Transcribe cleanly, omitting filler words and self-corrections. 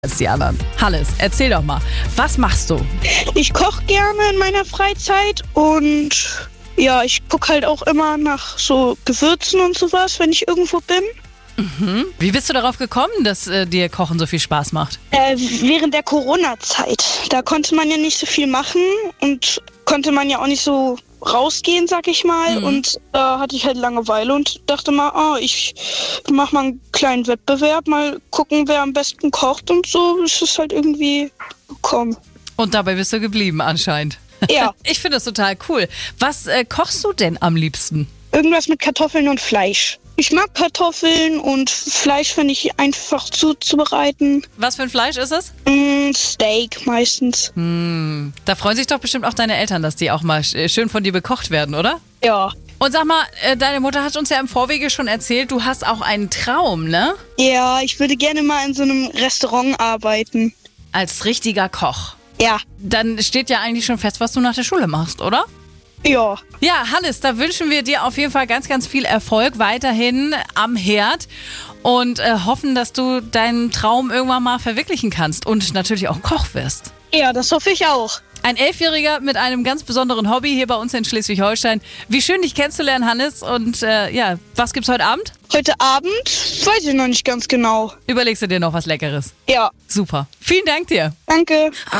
Als die anderen. Hannes, erzähl doch mal, was machst du? Ich koche gerne in meiner Freizeit und ja, ich gucke halt auch immer nach so Gewürzen und sowas, wenn ich irgendwo bin. Wie bist du darauf gekommen, dass dir Kochen so viel Spaß macht? Während der Corona-Zeit, da konnte man ja nicht so viel machen und konnte man ja auch nicht so rausgehen, sag ich mal. Und da hatte ich halt Langeweile und dachte mal, ich mache mal einen kleinen Wettbewerb, mal gucken, wer am besten kocht und so ist es halt irgendwie gekommen. Und dabei bist du geblieben anscheinend. Ja. Ich finde das total cool. Was kochst du denn am liebsten? Irgendwas mit Kartoffeln und Fleisch. Ich mag Kartoffeln und Fleisch finde ich einfach zuzubereiten. Was für ein Fleisch ist es? Steak meistens. Da freuen sich doch bestimmt auch deine Eltern, dass die auch mal schön von dir bekocht werden, oder? Ja. Und sag mal, deine Mutter hat uns ja im Vorwege schon erzählt, du hast auch einen Traum, ne? Ja, ich würde gerne mal in so einem Restaurant arbeiten. Als richtiger Koch. Ja. Dann steht ja eigentlich schon fest, was du nach der Schule machst, oder? Ja. Ja, Hannes, da wünschen wir dir auf jeden Fall ganz, ganz viel Erfolg weiterhin am Herd und hoffen, dass du deinen Traum irgendwann mal verwirklichen kannst und natürlich auch Koch wirst. Ja, das hoffe ich auch. Ein 11-Jähriger mit einem ganz besonderen Hobby hier bei uns in Schleswig-Holstein. Wie schön, dich kennenzulernen, Hannes. Und was gibt's heute Abend? Heute Abend weiß ich noch nicht ganz genau. Überlegst du dir noch was Leckeres? Ja. Super. Vielen Dank dir. Danke.